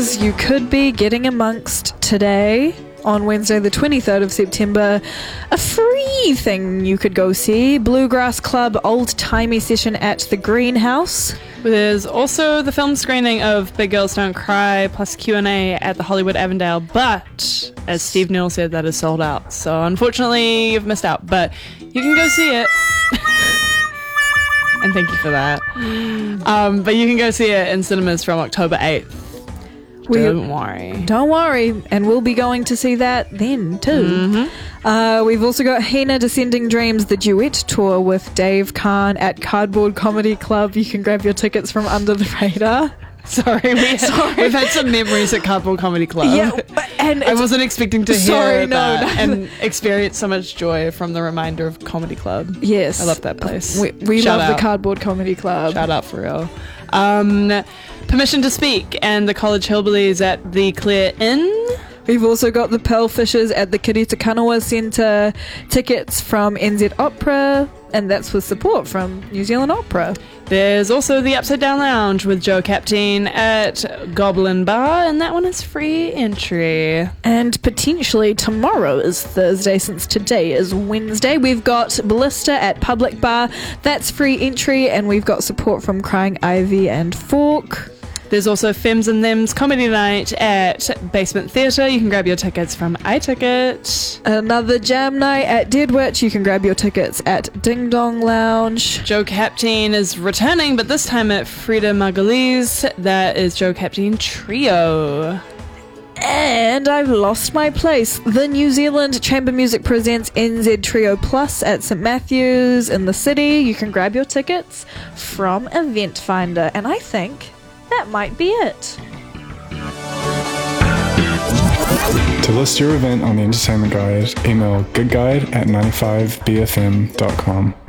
cinemas you could be getting amongst today. On Wednesday the 23rd of September, a free thing you could go see, Bluegrass Club Old Timey Session at the Greenhouse. There's also the film screening of Big Girls Don't Cry plus Q&A at the Hollywood Avondale, but as Steve Neill said, that is sold out. So unfortunately, you've missed out, but you can go see it. And thank you for that. But you can go see it in cinemas from October 8th. Don't worry, and we'll be going to see that then too. We've also got Hina Descending Dreams, the duet tour with Dave Kahn at Cardboard Comedy Club. You can grab your tickets from Under the Radar. Sorry, we've had some memories at Cardboard Comedy Club. Yeah, and I wasn't expecting to hear that and experience so much joy from the reminder of Comedy Club. Yes, I love that place. We love the Cardboard Comedy Club. Shout out for real. Permission to Speak and the College Hillbillies at the Clare Inn. We've also got the Pearlfishers at the Kirita Kanawa Centre, tickets from NZ Opera, and that's with support from New Zealand Opera. There's also the Upside Down Lounge with Joe Capteen at Goblin Bar, and that one is free entry. And potentially tomorrow is Thursday, since today is Wednesday. We've got Ballista at Public Bar, that's free entry, and we've got support from Crying Ivy and Fork. There's also Femmes and Thems Comedy Night at Basement Theatre. You can grab your tickets from iTicket. Another jam night at Dead Witch. You can grab your tickets at Ding Dong Lounge. Joe Capteen is returning, but this time at Frida Margulies. That is Joe Capteen Trio. And I've lost my place. The New Zealand Chamber Music presents NZ Trio Plus at St Matthews in the city. You can grab your tickets from Event Finder. And I think that might be it. To list your event on the Entertainment Guide, email goodguide@95bfm.com.